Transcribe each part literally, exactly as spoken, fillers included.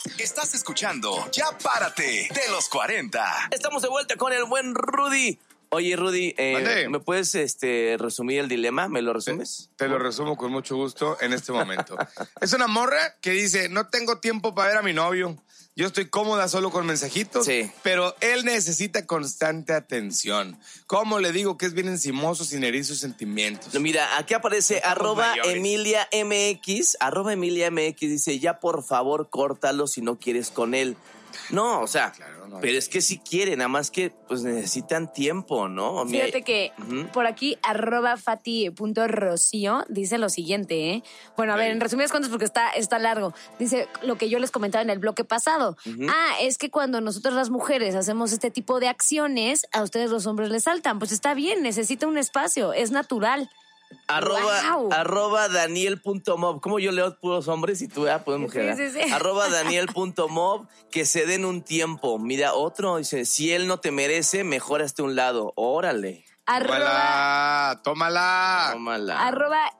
Estás escuchando Ya Párate de los cuarenta. Estamos de vuelta con el buen Rudy. Oye, Rudy, eh, ¿me puedes este, resumir el dilema? ¿Me lo resumes? Te, te lo resumo con mucho gusto en este momento. Es una morra que dice, no tengo tiempo para ver a mi novio. Yo estoy cómoda solo con mensajitos, sí. Pero él necesita constante atención. ¿Cómo le digo que es bien encimoso sin herir sus sentimientos? Mira, aquí aparece Estamos arroba mayores. Emilia M X, arroba Emilia M X, dice, ya por favor córtalo si no quieres con él. No, o sea, claro, no, pero es que si quieren, nada más que pues necesitan tiempo, ¿no? Fíjate que uh-huh. por aquí, arroba fati.rocío, dice lo siguiente, ¿eh? Bueno, a sí. ver, en resumidas cuentas, porque está, está largo. Dice lo que yo les comentaba en el bloque pasado. Uh-huh. Ah, es que cuando nosotros las mujeres hacemos este tipo de acciones, a ustedes los hombres les saltan. Pues está bien, necesita un espacio, es natural. Arroba, wow. arroba Daniel.mob. ¿Cómo yo leo puros hombres y tú, ah, pues mujer? Sí, sí, sí. Arroba Daniel.mob, que se den un tiempo. Mira, otro dice, si él no te merece, mejor hazte un lado. Órale. Arroba, tómala, tómala. Arroba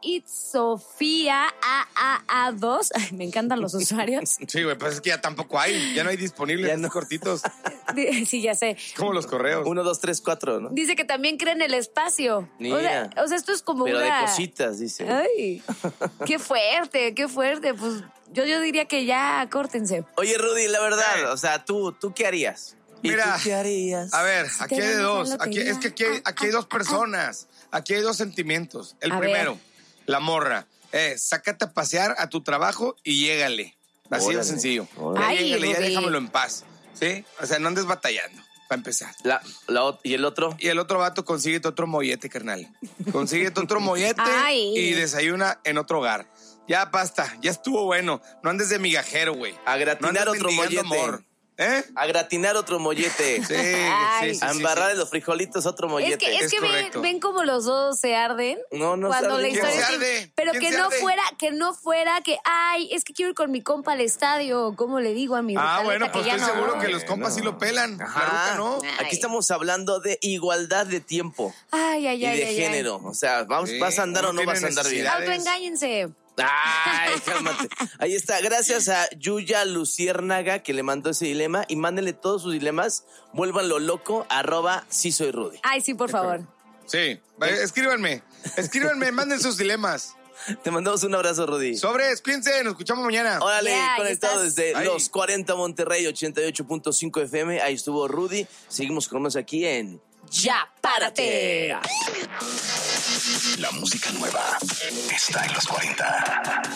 Itzofía A A A dos. Ay, me encantan los usuarios. Sí, güey, pues es que ya tampoco hay. Ya no hay disponibles, ya no cortitos. Sí, ya sé. Como los correos. Uno, dos, tres, cuatro, ¿no? Dice que también creen el espacio. O sea, o sea, esto es como Pero una... de cositas, dice. Ay, qué fuerte, qué fuerte. Pues yo, yo diría que ya córtense. Oye, Rudy, la verdad, o sea, ¿tú, tú qué harías? Mira, ¿qué harías? A ver, aquí hay de dos. Aquí, es que aquí hay, aquí hay dos personas. Aquí hay dos sentimientos. El a primero, ver. La morra. Eh, sácate a pasear a tu trabajo y llégale. Así órale, de sencillo. Ya llégale, ya déjamelo en paz. ¿Sí? O sea, no andes batallando, para empezar. La, la, ¿Y el otro? Y el otro vato, consíguete otro mollete, carnal. Consíguete otro mollete y desayuna en otro hogar. Ya basta, ya estuvo bueno. No andes de migajero, güey. A gratinar no otro mollete. Amor. ¿Eh? A gratinar otro mollete. Sí, sí, sí. A embarrar sí, en sí. los frijolitos otro mollete. Es que, es es que ven, ven como los dos se arden. No, no cuando se arde. la historia ¿Quién se es arde? que, pero ¿Quién que se no arde? fuera, que no fuera que, ay, es que quiero ir con mi compa al estadio. ¿Cómo le digo a mi Ah, bueno, pues que estoy no? seguro que los compas sí lo pelan. Ajá. La ruca no. Ay. Aquí estamos hablando de igualdad de tiempo. Ay, ay, y ay. de ay, género. ay. O sea, vamos, sí, ¿vas a andar o no vas a andar bien? Autoengáñense. Ay, cálmate. Ahí está, gracias a Yuya Luciérnaga que le mandó ese dilema y mándenle todos sus dilemas, vuélvanlo loco, arroba sí soy Rudy. Ay, sí, por favor. Sí, escríbanme, escríbanme, manden sus dilemas. Te mandamos un abrazo, Rudy. Sobres, cuídense, nos escuchamos mañana. Órale, yeah, conectado desde Ay. Los cuarenta Monterrey, ochenta y ocho punto cinco F M, ahí estuvo Rudy. Seguimos con nosotros aquí en Ya Párate. La música nueva está en Los cuarenta.